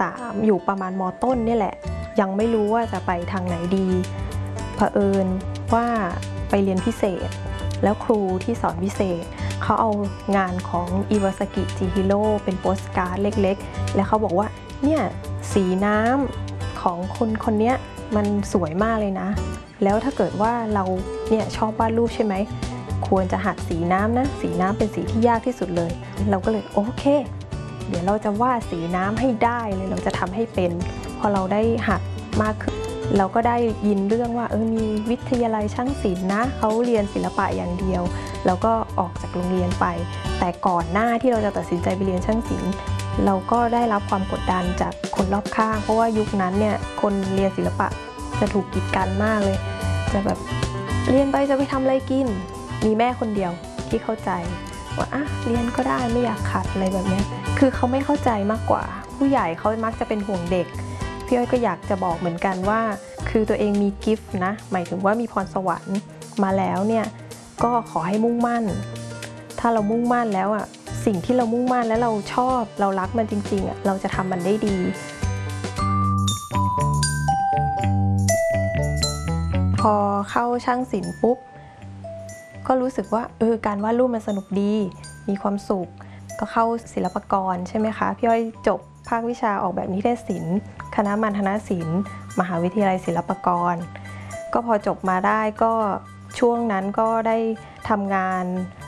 .3 อยู่ประมาณม.ต้นนี่แหละยังไม่รู้ว่าจะไปทางไหนดีเผอิญว่าไปเรียนพิเศษแล้วครูที่สอนพิเศษเขาเอางานของอิวาซากิจิฮิโร่เป็นโปสการ์ดเล็กๆแล้วเขาบอกว่าเนี่ยสีน้ำของคนนี้มันสวยมากเลยนะแล้วถ้าเกิดว่าเราเนี่ยชอบวาดรูปใช่ไหมควรจะหัดสีน้ำนะสีน้ำเป็นสีที่ยากที่สุดเลยเราก็เลยโอเคเดี๋ยวเราจะวาดสีน้ำให้ได้เลยเราจะทำให้เป็นพอเราได้หัดมากขึ้นเราก็ได้ยินเรื่องว่ามีวิทยาลัยช่างศิลป์นะเขาเรียนศิลปะอย่างเดียวแล้วก็ออกจากโรงเรียนไปแต่ก่อนหน้าที่เราจะตัดสินใจไปเรียนช่างศิลป์เราก็ได้รับความกดดันจากคนรอบข้างเพราะว่ายุคนั้นเนี่ยคนเรียนศิลปะจะถูกกีดกันมากเลยจะแบบเรียนไปจะไปทำอะไรกินมีแม่คนเดียวที่เข้าใจว่าเรียนก็ได้ไม่อยากขัดอะไรแบบนี้คือเขาไม่เข้าใจมากกว่าผู้ใหญ่เขามักจะเป็นห่วงเด็กพี่อ้อยก็อยากจะบอกเหมือนกันว่าคือตัวเองมีกิฟต์นะหมายถึงว่ามีพรสวรรค์มาแล้วเนี่ยก็ขอให้มุ่งมั่นถ้าเรามุ่งมั่นแล้วสิ่งที่เรามุ่งมั่นแล้วเราชอบเรารักมันจริงๆเราจะทำมันได้ดีพอเข้าช่างศิลป์ปุ๊บก็รู้สึกว่าการวาดรูปมันสนุกดีมีความสุขก็เข้าศิลปากรใช่ไหมคะพี่อ้อยจบภาควิชาออกแบบนิเทศศิลป์คณะมัณฑนศิลป์มหาวิทยาลัยศิลปากรก็พอจบมาได้ก็ช่วงนั้นก็ได้ทำงาน